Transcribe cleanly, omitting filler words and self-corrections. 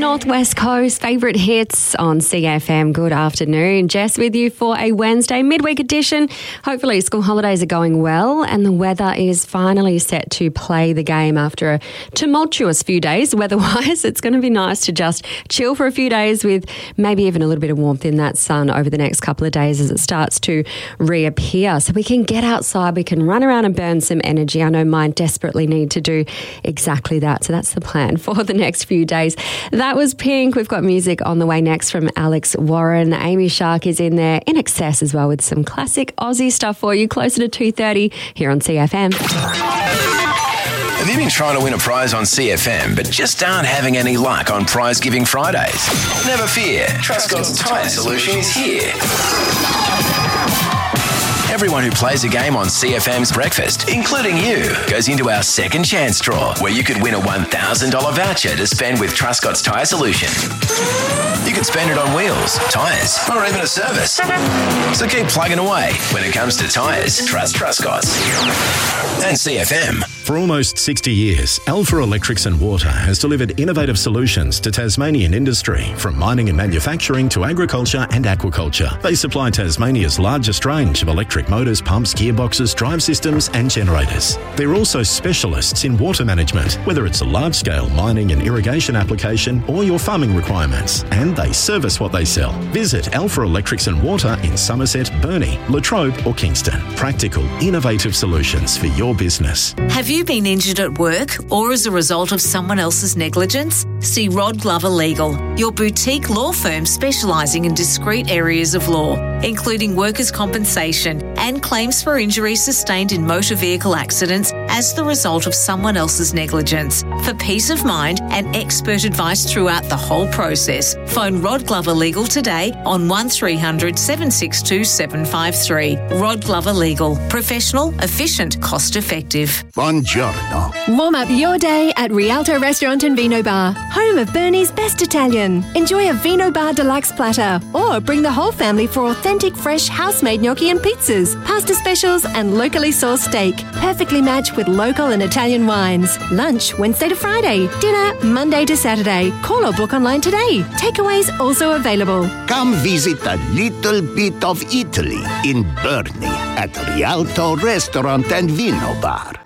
Northwest Coast, favourite hits on CFM. Good afternoon. Jess with you for a Wednesday midweek edition. Hopefully school holidays are going well and the weather is finally set to play the game after a tumultuous few days weather-wise. It's going to be nice to just chill for a few days with maybe even a little bit of warmth in that sun over the next couple of days as it starts to reappear. So we can get outside, we can run around and burn some energy. I know mine desperately need to do exactly that. So that's the plan for the next few days. That was Pink. We've got music on the way next from Alex Warren. Amy Shark is in there, in excess as well, with some classic Aussie stuff for you, closer to 2:30 here on CFM. Have you been trying to win a prize on CFM but just aren't having any luck on Prize Giving Fridays? Never fear, Trustcott's Tyre Solution is here. Everyone who plays a game on CFM's Breakfast, including you, goes into our second chance draw where you could win a $1,000 voucher to spend with Trustcott's Tyre Solution. You could spend it on wheels, tyres, or even a service. So keep plugging away. When it comes to tyres, trust Trustcott's. And CFM. For almost 60 years, Alpha Electrics and Water has delivered innovative solutions to Tasmanian industry, from mining and manufacturing to agriculture and aquaculture. They supply Tasmania's largest range of electric motors, pumps, gearboxes, drive systems and generators. They're also specialists in water management, whether it's a large-scale mining and irrigation application or your farming requirements, and they service what they sell. Visit Alpha Electrics and Water in Somerset, Burnie, Latrobe or Kingston. Practical, innovative solutions for your business. Have you been injured at work or as a result of someone else's negligence? See Rod Glover Legal, your boutique law firm specialising in discrete areas of law, including workers' compensation and claims for injuries sustained in motor vehicle accidents as the result of someone else's negligence. For peace of mind and expert advice throughout the whole process, phone Rod Glover Legal today on 1300 762 753. Rod Glover Legal. Professional, efficient, cost-effective. Buongiorno. Warm up your day at Rialto Restaurant and Vino Bar, home of Burnie's best Italian. Enjoy a Vino Bar Deluxe platter or bring the whole family for authentic, fresh, house-made gnocchi and pizzas, pasta specials and locally sourced steak, perfectly matched with local and Italian wines. Lunch Wednesday to Friday, dinner Monday to Saturday. Call or book online today. Takeaways also available. Come visit a little bit of Italy in Burnie at Rialto Restaurant and Vino Bar.